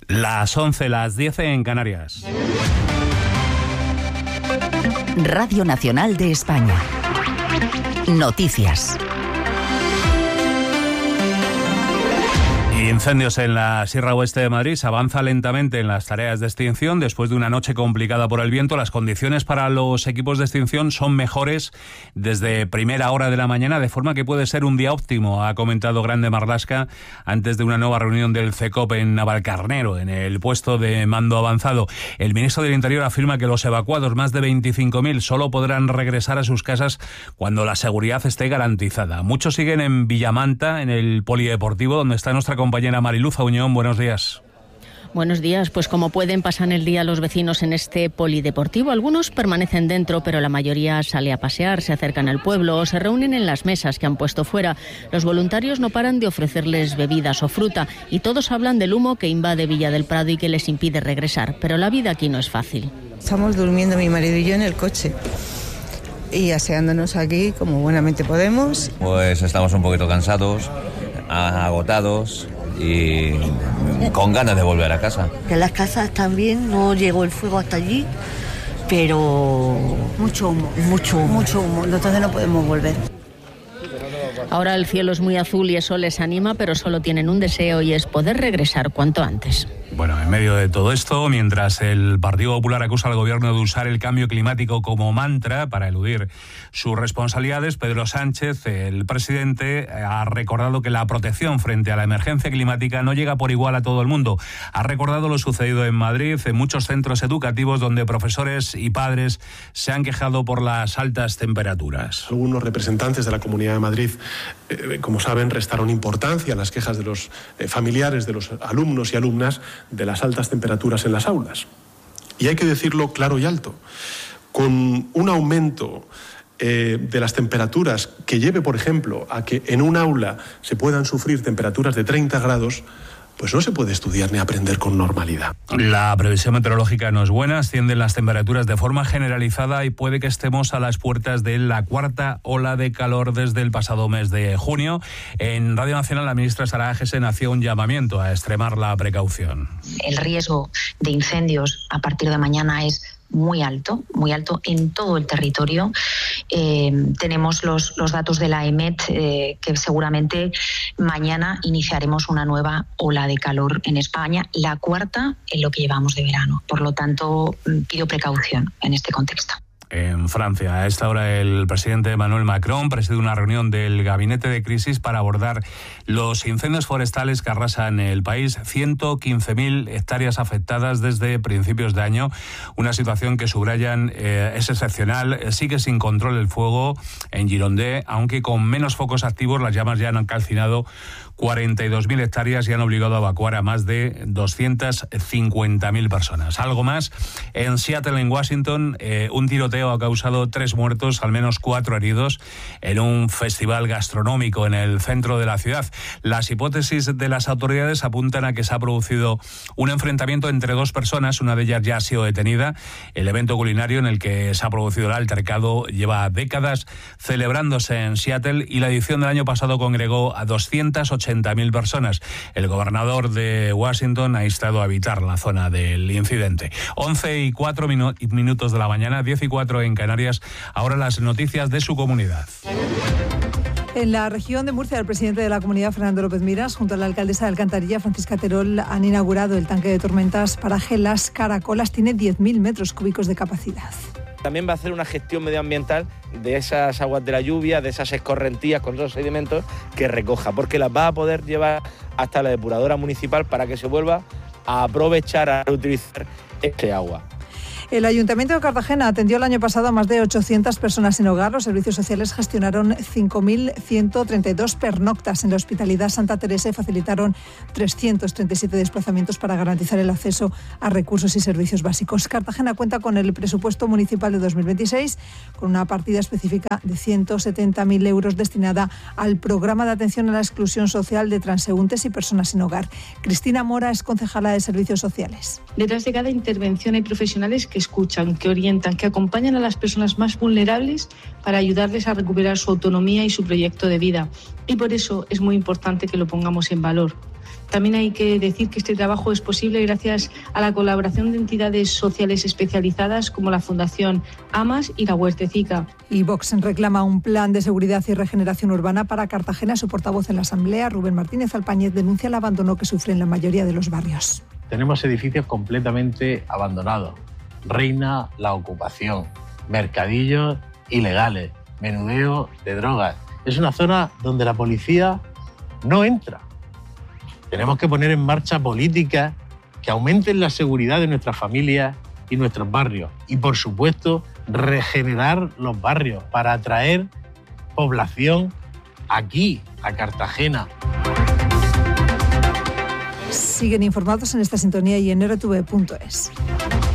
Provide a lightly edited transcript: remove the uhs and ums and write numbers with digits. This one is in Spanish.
Las 11, las 10 en Canarias. Radio Nacional de España. Noticias. Incendios en la Sierra Oeste de Madrid. Se avanza lentamente en las tareas de extinción. Después de una noche complicada por el viento, las condiciones para los equipos de extinción son mejores desde primera hora de la mañana, de forma que puede ser un día óptimo, ha comentado Grande Marlaska antes de una nueva reunión del CECOP en Navalcarnero, en el puesto de mando avanzado. El ministro del Interior afirma que los evacuados, más de 25.000, solo podrán regresar a sus casas cuando la seguridad esté garantizada. Muchos siguen en Villamanta, en el polideportivo, donde está nuestra compañera Mariluz Auñón. Buenos días. Buenos días. Pues como pueden, pasan el día los vecinos en este polideportivo. Algunos permanecen dentro, pero la mayoría sale a pasear, se acercan al pueblo o se reúnen en las mesas que han puesto fuera. Los voluntarios no paran de ofrecerles bebidas o fruta y todos hablan del humo que invade Villa del Prado y que les impide regresar. Pero la vida aquí no es fácil. Estamos durmiendo mi marido y yo en el coche y aseándonos aquí como buenamente podemos. Pues estamos un poquito cansados, agotados y con ganas de volver a casa. Que las casas también no llegó el fuego hasta allí, pero mucho humo, entonces no podemos volver. Ahora el cielo es muy azul y eso les anima, pero solo tienen un deseo y es poder regresar cuanto antes. Bueno, en medio de todo esto, mientras el Partido Popular acusa al gobierno de usar el cambio climático como mantra para eludir sus responsabilidades, Pedro Sánchez, el presidente, ha recordado que la protección frente a la emergencia climática no llega por igual a todo el mundo. Ha recordado lo sucedido en Madrid, en muchos centros educativos donde profesores y padres se han quejado por las altas temperaturas. Algunos representantes de la Comunidad de Madrid, como saben, restaron importancia a las quejas de los familiares de los alumnos y alumnas de las altas temperaturas en las aulas. Y hay que decirlo claro y alto. Con un aumento de las temperaturas que lleve, por ejemplo, a que en un aula se puedan sufrir temperaturas de 30 grados, pues no se puede estudiar ni aprender con normalidad. La previsión meteorológica no es buena, ascienden las temperaturas de forma generalizada y puede que estemos a las puertas de la cuarta ola de calor desde el pasado mes de junio. En Radio Nacional, la ministra Sara Agesen hacía un llamamiento a extremar la precaución. El riesgo de incendios a partir de mañana es muy alto en todo el territorio. Tenemos los datos de la EMET que seguramente mañana iniciaremos una nueva ola de calor en España, la cuarta en lo que llevamos de verano. Por lo tanto, pido precaución en este contexto. En Francia, a esta hora, el presidente Emmanuel Macron preside una reunión del gabinete de crisis para abordar los incendios forestales que arrasan el país. 115.000 hectáreas afectadas desde principios de año. Una situación que subrayan es excepcional. Sigue sin control el fuego en Girondins, aunque con menos focos activos. Las llamas ya han calcinado 42.000 hectáreas y han obligado a evacuar a más de 250.000 personas. Algo más, en Seattle, en Washington, un tiroteo ha causado 3 muertos, al menos 4 heridos, en un festival gastronómico en el centro de la ciudad. Las hipótesis de las autoridades apuntan a que se ha producido un enfrentamiento entre 2 personas, una de ellas ya ha sido detenida. El evento culinario en el que se ha producido el altercado lleva décadas celebrándose en Seattle y la edición del año pasado congregó a 280.000 personas. El gobernador de Washington ha instado a evitar la zona del incidente. 11:04 minutos de la mañana, 10:04 en Canarias. Ahora las noticias de su comunidad. En la región de Murcia, el presidente de la comunidad, Fernando López Miras, junto a la alcaldesa de Alcantarilla, Francisca Terol, han inaugurado el tanque de tormentas paraje Las Caracolas. Tiene 10.000 metros cúbicos de capacidad. También va a hacer una gestión medioambiental de esas aguas de la lluvia, de esas escorrentías con esos sedimentos que recoja, porque las va a poder llevar hasta la depuradora municipal para que se vuelva a aprovechar, a reutilizar este agua. El Ayuntamiento de Cartagena atendió el año pasado a más de 800 personas sin hogar. Los servicios sociales gestionaron 5.132 pernoctas. En la Hospitalidad Santa Teresa facilitaron 337 desplazamientos para garantizar el acceso a recursos y servicios básicos. Cartagena cuenta con el presupuesto municipal de 2026, con una partida específica de 170.000 euros destinada al programa de atención a la exclusión social de transeúntes y personas sin hogar. Cristina Mora es concejala de Servicios Sociales. Detrás de cada intervención hay profesionales que escuchan, que orientan, que acompañan a las personas más vulnerables para ayudarles a recuperar su autonomía y su proyecto de vida. Y por eso es muy importante que lo pongamos en valor. También hay que decir que este trabajo es posible gracias a la colaboración de entidades sociales especializadas como la Fundación AMAS y la Huertecica. Y Vox reclama un plan de seguridad y regeneración urbana para Cartagena. Su portavoz en la Asamblea, Rubén Martínez Alpáñez, denuncia el abandono que sufren la mayoría de los barrios. Tenemos edificios completamente abandonados. Reina la ocupación, mercadillos ilegales, menudeo de drogas. Es una zona donde la policía no entra. Tenemos que poner en marcha políticas que aumenten la seguridad de nuestras familias y nuestros barrios. Y, por supuesto, regenerar los barrios para atraer población aquí, a Cartagena. Siguen informados en esta sintonía y en rtv.es.